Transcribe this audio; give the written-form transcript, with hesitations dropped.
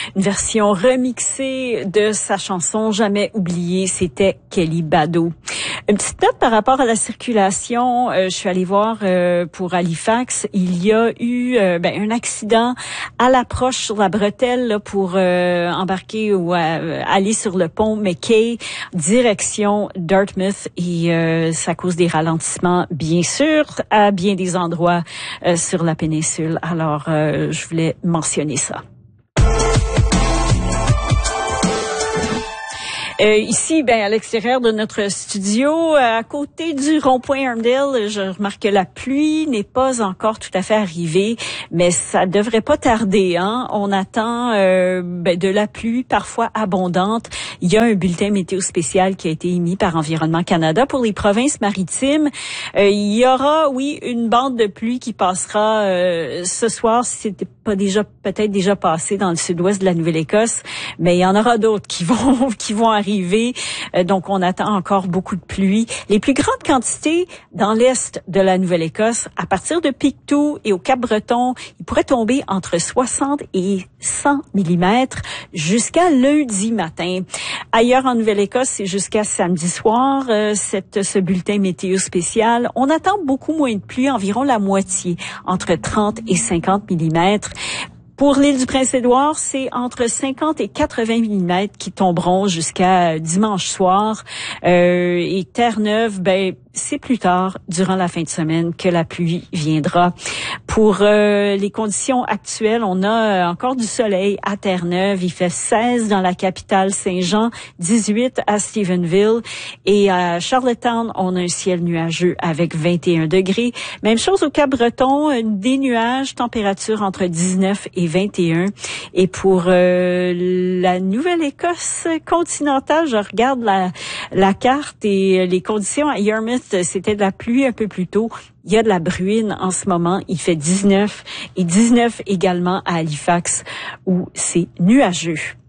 une version remixée de sa chanson Jamais oubliée. C'était Kelly Bado. Une petite note par rapport à la circulation. Je suis allée voir pour Halifax. Il y a eu un accident à l'approche sur la bretelle là, pour embarquer ou aller sur le pont McKay, direction Dartmouth. Et ça cause des ralentissements, bien sûr, à bien des endroits sur la péninsule. Alors, je voulais mentionner ça. Ici, à l'extérieur de notre studio, à côté du rond-point Armdale, je remarque que la pluie n'est pas encore tout à fait arrivée, mais ça devrait pas tarder. On attend de la pluie parfois abondante. Il y a un bulletin météo spécial qui a été émis par Environnement Canada pour les provinces maritimes. Il y aura, oui, une bande de pluie qui passera ce soir, si c'était pas déjà peut-être déjà passé dans le sud-ouest de la Nouvelle-Écosse, mais il y en aura d'autres qui vont arriver. Donc, on attend encore beaucoup de pluie. Les plus grandes quantités dans l'est de la Nouvelle-Écosse, à partir de Pictou et au Cap-Breton, il pourrait tomber entre 60 et 100 millimètres jusqu'à lundi matin. Ailleurs en Nouvelle-Écosse, c'est jusqu'à samedi soir, ce bulletin météo spécial. On attend beaucoup moins de pluie, environ la moitié, entre 30 et 50 millimètres. Pour l'île du Prince-Édouard, c'est entre 50 et 80 mm qui tomberont jusqu'à dimanche soir. Et Terre-Neuve, c'est plus tard, durant la fin de semaine, que la pluie viendra. Pour les conditions actuelles, on a encore du soleil à Terre-Neuve. Il fait 16 dans la capitale Saint-Jean, 18 à Stephenville. Et à Charlottetown, on a un ciel nuageux avec 21 degrés. Même chose au Cap-Breton, des nuages, température entre 19 et 21. Et pour la Nouvelle-Écosse continentale, je regarde la carte et les conditions à Yarmouth, c'était de la pluie un peu plus tôt. Il y a de la bruine en ce moment. Il fait 19 et 19 également à Halifax où c'est nuageux.